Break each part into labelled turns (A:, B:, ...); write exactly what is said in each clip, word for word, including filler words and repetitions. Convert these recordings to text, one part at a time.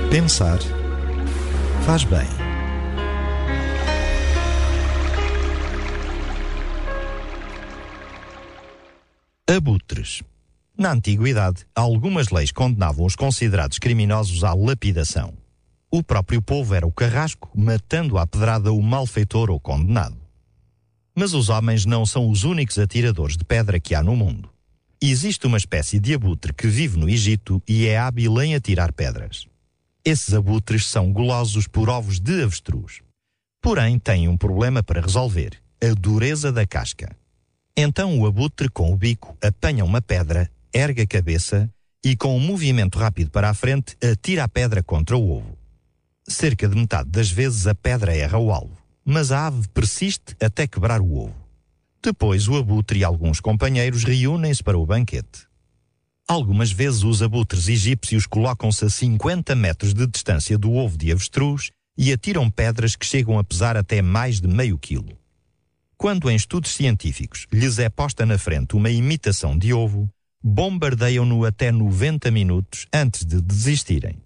A: Pensar faz bem. Abutres. Na antiguidade, algumas leis condenavam os considerados criminosos à lapidação. O próprio povo era o carrasco, matando à pedrada o malfeitor ou condenado. Mas os homens não são os únicos atiradores de pedra que há no mundo. Existe uma espécie de abutre que vive no Egito e é hábil em atirar pedras. Esses abutres são gulosos por ovos de avestruz. Porém, têm um problema para resolver: a dureza da casca. Então o abutre, com o bico, apanha uma pedra, ergue a cabeça e, com um movimento rápido para a frente, atira a pedra contra o ovo. Cerca de metade das vezes a pedra erra o alvo, mas a ave persiste até quebrar o ovo. Depois o abutre e alguns companheiros reúnem-se para o banquete. Algumas vezes os abutres egípcios colocam-se a cinquenta metros de distância do ovo de avestruz e atiram pedras que chegam a pesar até mais de meio quilo. Quando em estudos científicos lhes é posta na frente uma imitação de ovo, bombardeiam-no até noventa minutos antes de desistirem.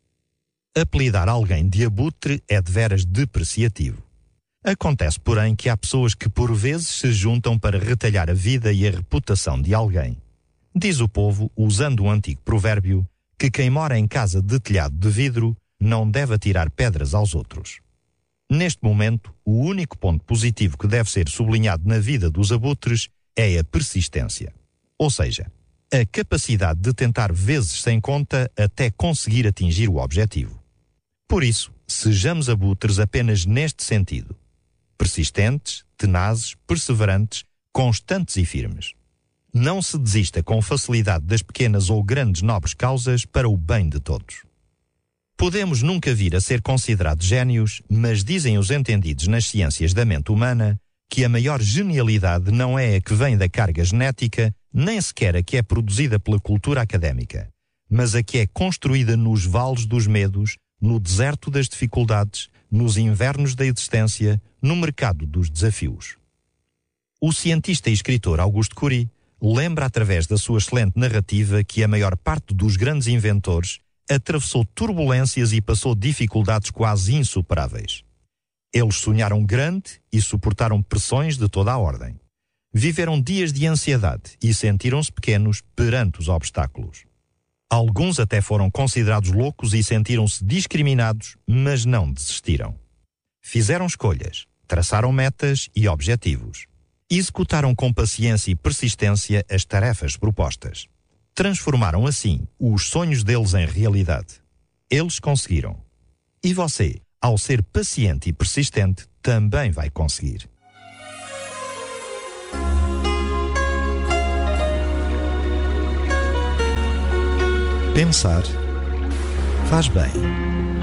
A: Apelidar alguém de abutre é deveras depreciativo. Acontece, porém, que há pessoas que por vezes se juntam para retalhar a vida e a reputação de alguém. Diz o povo, usando um antigo provérbio, que quem mora em casa de telhado de vidro não deve atirar pedras aos outros. Neste momento, o único ponto positivo que deve ser sublinhado na vida dos abutres é a persistência. Ou seja, a capacidade de tentar vezes sem conta até conseguir atingir o objetivo. Por isso, sejamos abutres apenas neste sentido: persistentes, tenazes, perseverantes, constantes e firmes. Não se desista com facilidade das pequenas ou grandes nobres causas para o bem de todos. Podemos nunca vir a ser considerados génios, mas dizem os entendidos nas ciências da mente humana que a maior genialidade não é a que vem da carga genética, nem sequer a que é produzida pela cultura académica, mas a que é construída nos vales dos medos, no deserto das dificuldades, nos invernos da existência, no mercado dos desafios. O cientista e escritor Auguste Curie lembra através da sua excelente narrativa que a maior parte dos grandes inventores atravessou turbulências e passou dificuldades quase insuperáveis. Eles sonharam grande e suportaram pressões de toda a ordem. Viveram dias de ansiedade e sentiram-se pequenos perante os obstáculos. Alguns até foram considerados loucos e sentiram-se discriminados, mas não desistiram. Fizeram escolhas, traçaram metas e objetivos. Executaram com paciência e persistência as tarefas propostas. Transformaram assim os sonhos deles em realidade. Eles conseguiram. E você, ao ser paciente e persistente, também vai conseguir. Pensar faz bem.